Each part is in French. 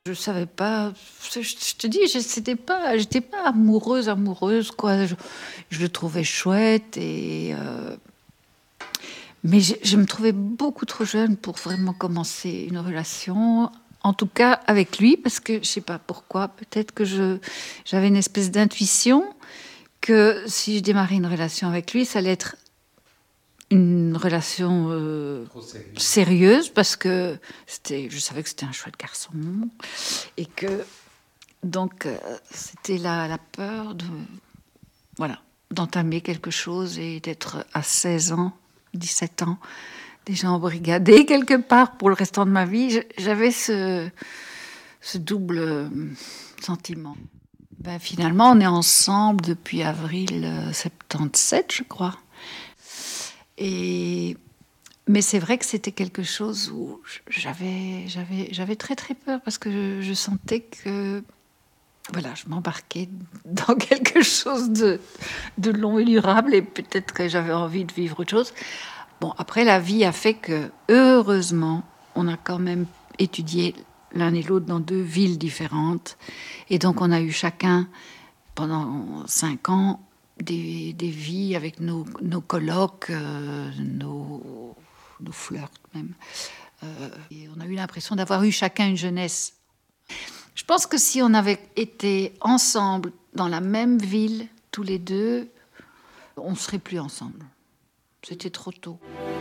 Je savais pas, je te dis, j'étais pas amoureuse, quoi. Je le trouvais chouette mais je me trouvais beaucoup trop jeune pour vraiment commencer une relation. En tout cas, avec lui, parce que je sais pas pourquoi, peut-être que j'avais une espèce d'intuition que si je démarrais une relation avec lui, ça allait être une relation sérieuse, parce que je savais que c'était un chouette garçon et que donc c'était la peur d'entamer quelque chose et d'être à 16 ans, 17 ans, déjà embrigadée quelque part pour le restant de ma vie. J'avais ce double sentiment. Finalement, on est ensemble depuis avril 77, je crois. Mais c'est vrai que c'était quelque chose où j'avais très très peur, parce que je sentais que je m'embarquais dans quelque chose de long et durable, et peut-être que j'avais envie de vivre autre chose. Bon, après, la vie a fait que, heureusement, on a quand même étudié l'un et l'autre dans 2 villes différentes. Et donc, on a eu chacun, pendant 5 ans, des vies avec nos colocs, nos flirts même. Et on a eu l'impression d'avoir eu chacun une jeunesse. Je pense que si on avait été ensemble dans la même ville, tous les deux, on ne serait plus ensemble. C'était trop tôt.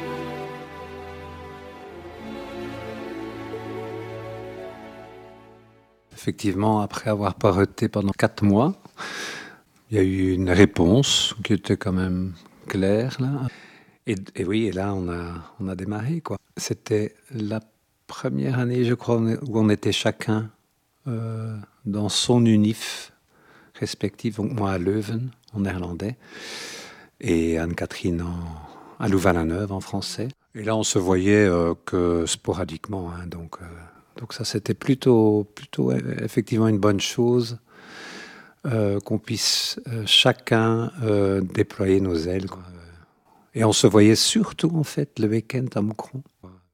Effectivement, après avoir pareté pendant 4 mois, il y a eu une réponse qui était quand même claire, là. Et oui, et là, on a démarré, quoi. C'était la première année, je crois, où on était chacun dans son unif respectif. Donc moi à Leuven, en néerlandais, et Anne-Catherine à Louvain-la-Neuve, en français. Et là, on se voyait que sporadiquement, hein, donc ça, c'était plutôt effectivement une bonne chose, qu'on puisse chacun déployer nos ailes, quoi. Et on se voyait surtout, en fait, le week-end à Moucron.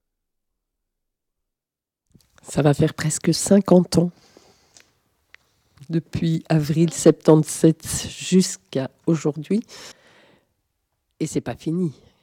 Ça va faire presque 50 ans, depuis avril 77 jusqu'à aujourd'hui. Et c'est pas fini.